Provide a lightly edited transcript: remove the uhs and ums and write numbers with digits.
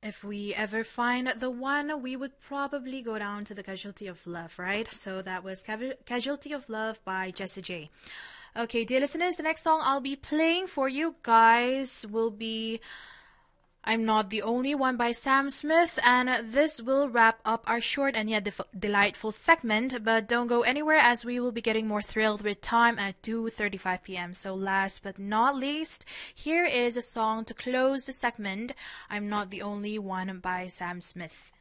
If we ever find the one, we would probably go down to the Casualty of Love, right? So that was Casualty of Love by Jessie J. Okay, dear listeners, the next song I'll be playing for you guys will be I'm Not the Only One by Sam Smith, and this will wrap up our short and yet delightful segment, but don't go anywhere as we will be getting more thrilled with time at 2:35 p.m. So last but not least, here is a song to close the segment, I'm Not the Only One by Sam Smith.